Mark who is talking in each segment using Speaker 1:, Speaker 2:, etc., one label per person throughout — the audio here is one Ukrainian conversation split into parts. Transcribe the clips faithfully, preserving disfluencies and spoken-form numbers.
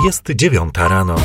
Speaker 1: Jest dziewiąta rano.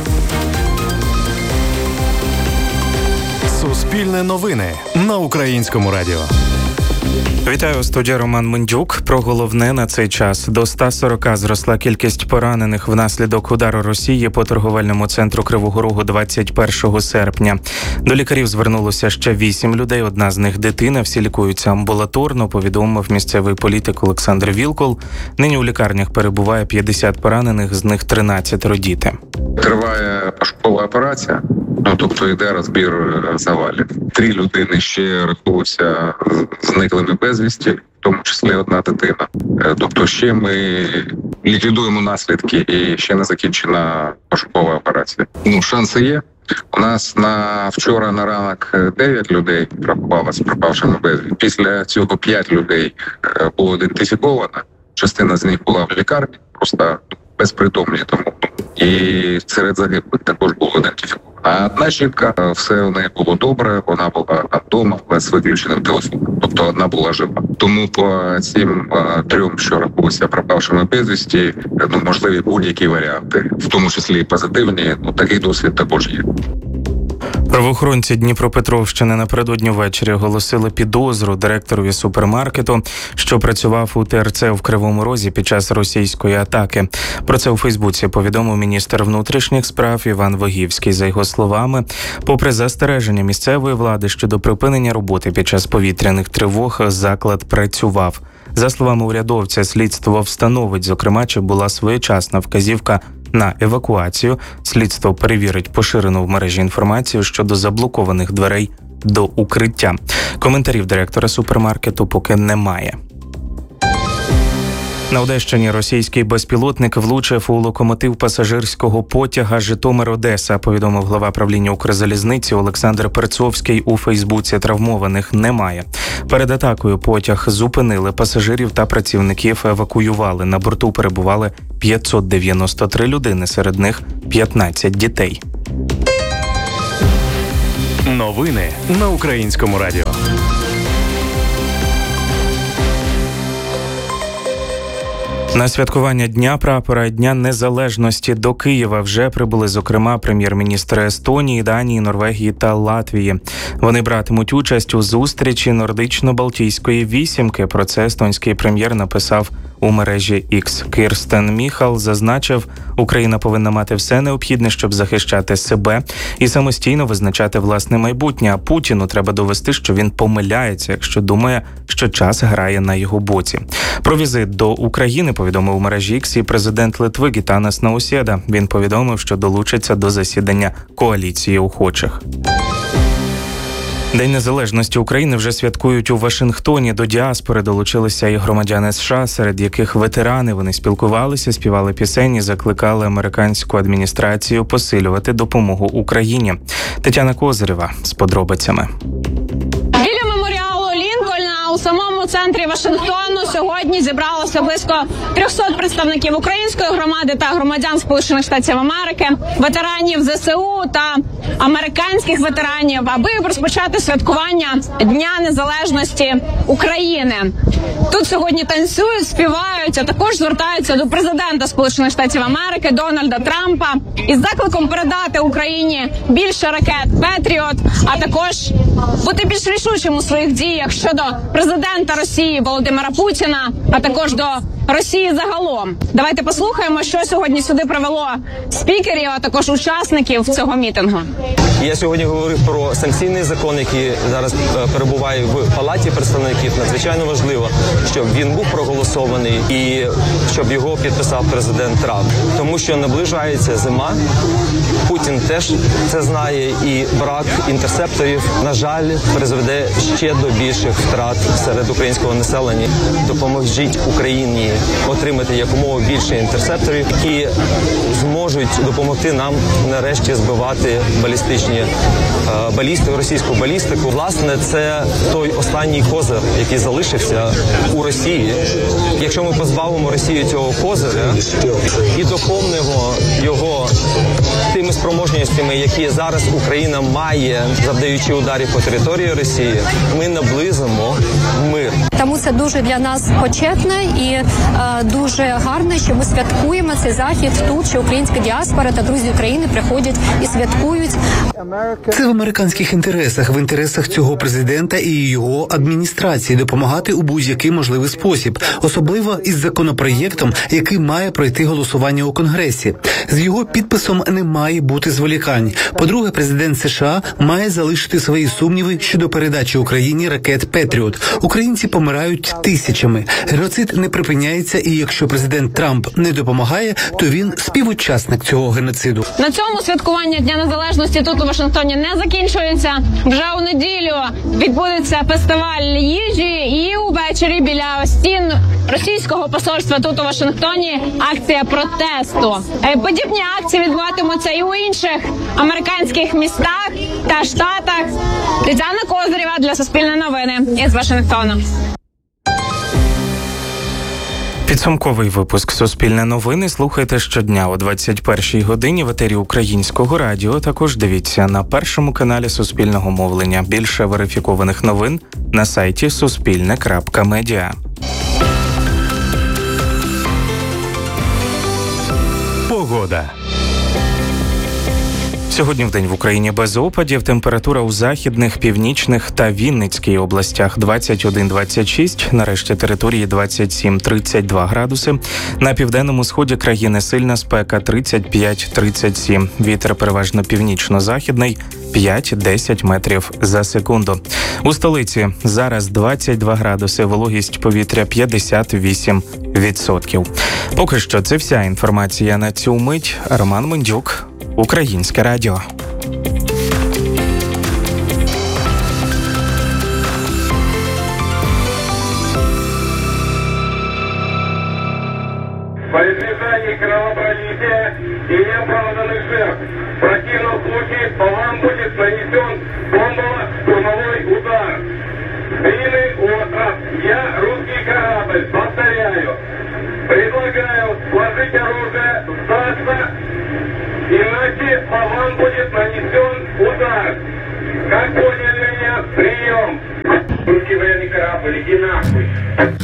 Speaker 2: Суспільне новини на Українському радіо.
Speaker 3: Вітаю, студія Роман Мендюк. Про головне на цей час. До ста сорока зросла кількість поранених внаслідок удару Росії по торговельному центру Кривого Рогу двадцять першого серпня. До лікарів звернулося ще вісім людей, одна з них дитина. Всі лікуються амбулаторно, повідомив місцевий політик Олександр Вілкул. Нині у лікарнях перебуває п'ятдесят поранених, з них тринадцять діти.
Speaker 4: Триває пошукова операція. Ну, тобто йде розбір завалів. Три людини ще рахуються зниклими безвісті, в тому числі одна дитина. Тобто ще ми ліквідуємо наслідки і ще не закінчена пошукова операція. Ну, шанси є. У нас на вчора на ранок дев'ять людей рахувалося пропавшими безвісті. Після цього п'ять людей було ідентифіковано. Частина з них була в лікарні, просто безпритомні тому. І серед загиблих також було ідентифіковано. А одна жінка, все у неї було добре, вона була вдома, але з виключеним телефоном. Тобто одна була жива. Тому по цим трьом, що рахуються пропавшими безвісті, ну, можливі будь-які варіанти, в тому числі і позитивні, ну, такий досвід також є.
Speaker 3: Правоохоронці Дніпропетровщини напередодні ввечері оголосили підозру директорові супермаркету, що працював у ТРЦ в Кривому Розі під час російської атаки. Про це у Фейсбуці повідомив міністр внутрішніх справ Іван Вогівський. За його словами, попри застереження місцевої влади щодо припинення роботи під час повітряних тривог, заклад працював. За словами урядовця, слідство встановить, зокрема, чи була своєчасна вказівка на евакуацію. Слідство перевірить поширену в мережі інформацію щодо заблокованих дверей до укриття. Коментарів директора супермаркету поки немає. На Одещині російський безпілотник влучив у локомотив пасажирського потяга Житомир-Одеса, повідомив глава правління Укрзалізниці Олександр Перцовський у Фейсбуці. Травмованих немає. Перед атакою потяг зупинили, пасажирів та працівників евакуювали. На борту перебували п'ятсот дев'яносто три людини, серед них п'ятнадцять дітей.
Speaker 2: Новини на Українському радіо.
Speaker 3: На святкування Дня прапора і Дня Незалежності до Києва вже прибули, зокрема, прем'єр-міністри Естонії, Данії, Норвегії та Латвії. Вони братимуть участь у зустрічі Нордично-Балтійської вісімки. Про це естонський прем'єр написав у мережі X. Кірстен Міхал зазначив, Україна повинна мати все необхідне, щоб захищати себе і самостійно визначати власне майбутнє. А Путіну треба довести, що він помиляється, якщо думає, що час грає на його боці. Про візит до України повідомив у мережі X і президент Литви Гітанас Наусєда. Він повідомив, що долучиться до засідання коаліції охочих. День Незалежності України вже святкують у Вашингтоні. До діаспори долучилися і громадяни США, серед яких ветерани. Вони спілкувалися, співали пісень і закликали американську адміністрацію посилювати допомогу Україні. Тетяна Козирєва з подробицями.
Speaker 5: У самому центрі Вашингтону сьогодні зібралося близько трьохсот представників української громади та громадян Сполучених Штатів Америки, ветеранів ЗСУ та американських ветеранів, аби розпочати святкування Дня Незалежності України. Тут сьогодні танцюють, співають, а також звертаються до президента Сполучених Штатів Америки Дональда Трампа із закликом передати Україні більше ракет «Петріот», а також бути більш рішучим у своїх діях щодо президента Росії Володимира Путіна, а також до Росії загалом. Давайте послухаємо, що сьогодні сюди привело спікерів, а також учасників цього мітингу.
Speaker 6: Я сьогодні говорив про санкційний закон, який зараз перебуває в Палаті представників. Надзвичайно важливо, щоб він був проголосований і щоб його підписав президент Трамп. Тому що наближається зима, Путін теж це знає, і брак інтерсепторів, на жаль, призведе ще до більших втрат серед українського населення. Допоможіть Україні отримати якомога більше інтерсепторів, які зможуть допомогти нам нарешті збивати балістичні е, балісти, російську балістику. Власне, це той останній козир, який залишився у Росії. Якщо ми позбавимо Росію цього козиря і доповнимо його тим тими спроможностями, які зараз Україна має, завдаючи ударів по території Росії, ми наблизимо мир.
Speaker 1: Тому це дуже для нас почетно і е, дуже гарно, що ми святкуємо цей захід тут, що українська діаспора та друзі України приходять і святкують.
Speaker 7: Це в американських інтересах, в інтересах цього президента і його адміністрації допомагати у будь-який можливий спосіб, особливо із законопроєктом, який має пройти голосування у Конгресі. З його підписом не має бути зволікань. По-друге, президент США має залишити свої сумніви щодо передачі Україні ракет «Петріот». Українці помирають тисячами. Геноцид не припиняється, і якщо президент Трамп не допомагає, то він співучасник цього геноциду.
Speaker 5: На цьому святкування Дня Незалежності тут у Вашингтоні не закінчується. Вже у неділю відбудеться фестиваль їжі і увечері біля стін російського посольства тут у Вашингтоні акція протесту. Подібні акції відбуватимуться і у інших американських містах та штатах. Тетяна Козирєва для Суспільне новини із Вашингтону.
Speaker 3: Підсумковий випуск «Суспільне новини» слухайте щодня о двадцять першій годині в етері Українського радіо. Також дивіться на першому каналі Суспільного мовлення. Більше верифікованих новин на сайті суспільне крапка медіа.
Speaker 2: Погода.
Speaker 3: Сьогодні вдень в Україні без опадів. Температура у західних, північних та Вінницькій областях двадцять один - двадцять шість, на решті території двадцять сім - тридцять два градуси. На південному сході країни сильна спека тридцять п'ять - тридцять сім. Вітер переважно північно-західний п'ять - десять метрів за секунду. У столиці зараз двадцять два градуси, вологість повітря п'ятдесят вісім відсотків. Поки що це вся інформація на цю мить. Роман Мендюк, Українське радіо.
Speaker 8: По избежанию кровопролития и неоправданных жертв в противном случае по вам будет нанесен бомбово-штурмовой удар. Длинный остров. Я русский корабль. Повторяю. Предлагаю сложить оружие, сдаться, иначе по вам будет нанесен